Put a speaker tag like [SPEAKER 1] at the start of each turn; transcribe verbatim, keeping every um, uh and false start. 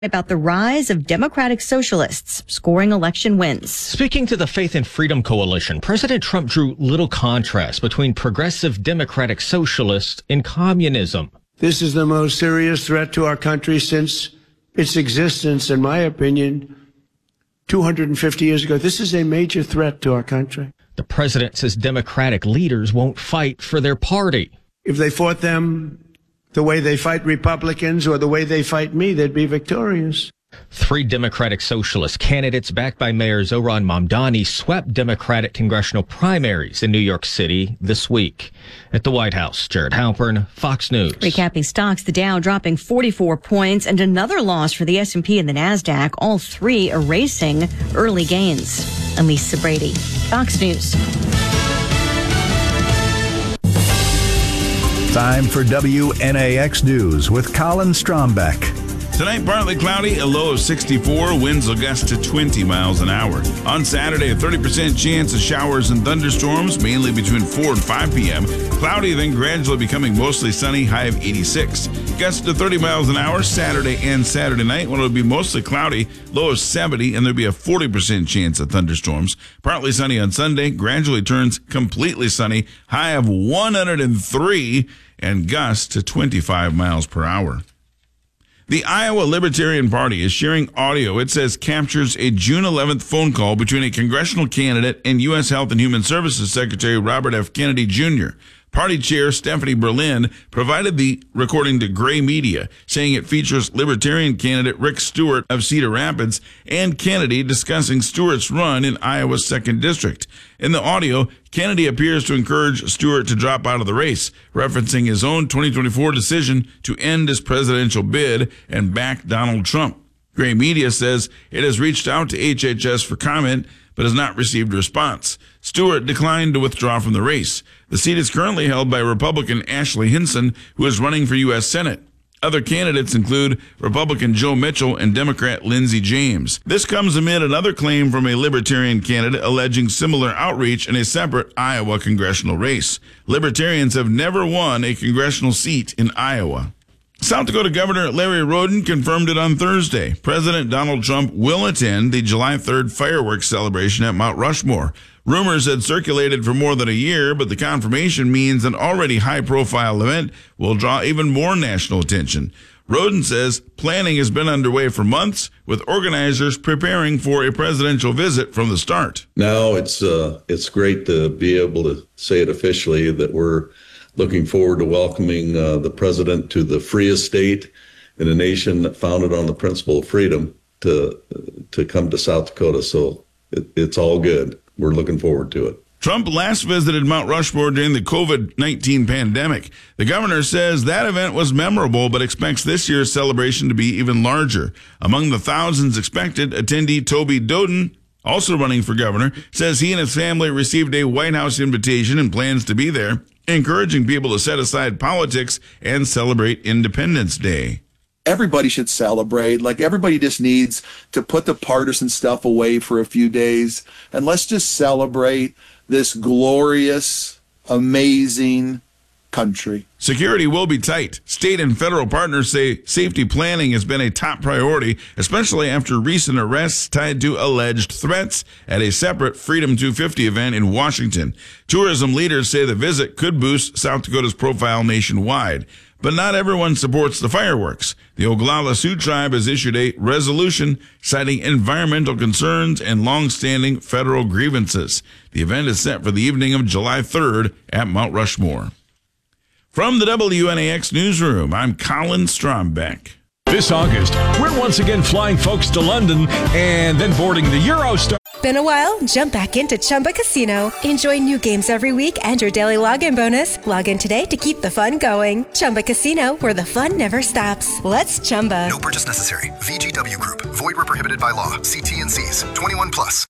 [SPEAKER 1] about the rise of Democratic Socialists scoring election wins.
[SPEAKER 2] Speaking to the Faith and Freedom Coalition, President Trump drew little contrast between progressive Democratic Socialists and communism.
[SPEAKER 3] This is the most serious threat to our country since its existence, in my opinion, two hundred fifty years ago. This is a major threat to our country.
[SPEAKER 2] The president says Democratic leaders won't fight for their party.
[SPEAKER 3] If they fought them the way they fight Republicans or the way they fight me, they'd be victorious.
[SPEAKER 2] Three Democratic Socialist candidates backed by Mayor Zohran Mamdani swept Democratic congressional primaries in New York City this week. At the White House, Jared Halpern, Fox News.
[SPEAKER 1] Recapping stocks, the Dow dropping forty-four points and another loss for the S and P and the NASDAQ, all three erasing early gains. I'm Lisa Brady, Fox News.
[SPEAKER 4] Time for W N A X News with Colin Strombeck.
[SPEAKER 5] Tonight, partly cloudy, a low of sixty-four, winds will gust to twenty miles an hour. On Saturday, a thirty percent chance of showers and thunderstorms, mainly between four and five p.m. Cloudy, then gradually becoming mostly sunny, high of eighty-six. Gusts to thirty miles an hour Saturday and Saturday night, when it will be mostly cloudy, low of seventy, and there'll be a forty percent chance of thunderstorms. Partly sunny on Sunday, gradually turns completely sunny, high of one hundred three, and gusts to twenty-five miles per hour. The Iowa Libertarian Party is sharing audio it says captures a June eleventh phone call between a congressional candidate and U S Health and Human Services Secretary Robert F. Kennedy Junior Party Chair Stephanie Berlin provided the recording to Gray Media, saying it features Libertarian candidate Rick Stewart of Cedar Rapids and Kennedy discussing Stewart's run in Iowa's second district. In the audio, Kennedy appears to encourage Stewart to drop out of the race, referencing his own twenty twenty-four decision to end his presidential bid and back Donald Trump. Gray Media says it has reached out to H H S for comment, but has not received a response. Stewart declined to withdraw from the race. The seat is currently held by Republican Ashley Hinson, who is running for U S Senate. Other candidates include Republican Joe Mitchell and Democrat Lindsey James. This comes amid another claim from a Libertarian candidate alleging similar outreach in a separate Iowa congressional race. Libertarians have never won a congressional seat in Iowa. South Dakota Governor Larry Roden confirmed it on Thursday. President Donald Trump will attend the July third fireworks celebration at Mount Rushmore. Rumors had circulated for more than a year, but the confirmation means an already high-profile event will draw even more national attention. Roden says planning has been underway for months, with organizers preparing for a presidential visit from the start.
[SPEAKER 6] Now it's uh, it's great to be able to say it officially that we're looking forward to welcoming uh, the president to the freest state in a nation founded on the principle of freedom to to come to South Dakota. So it, it's all good. We're looking forward to it.
[SPEAKER 5] Trump last visited Mount Rushmore during the COVID nineteen pandemic. The governor says that event was memorable, but expects this year's celebration to be even larger. Among the thousands expected, attendee Toby Doden, also running for governor, says he and his family received a White House invitation and plans to be there, encouraging people to set aside politics and celebrate Independence Day.
[SPEAKER 7] Everybody should celebrate. Like, everybody just needs to put the partisan stuff away for a few days, and let's just celebrate this glorious, amazing country.
[SPEAKER 5] Security will be tight. State and federal partners say safety planning has been a top priority, especially after recent arrests tied to alleged threats at a separate Freedom two fifty event in Washington. Tourism leaders say the visit could boost South Dakota's profile nationwide. But not everyone supports the fireworks. The Oglala Sioux tribe has issued a resolution citing environmental concerns and long-standing federal grievances. The event is set for the evening of July third at Mount Rushmore. From the W N A X Newsroom, I'm Colin Strombeck.
[SPEAKER 8] This August, we're once again flying folks to London and then boarding the Eurostar.
[SPEAKER 9] Been a while? Jump back into Chumba Casino. Enjoy new games every week and your daily login bonus. Log in today to keep the fun going. Chumba Casino, where the fun never stops. Let's Chumba.
[SPEAKER 10] No purchase necessary. V G W Group. Void where prohibited by law. See T and C's. twenty-one plus.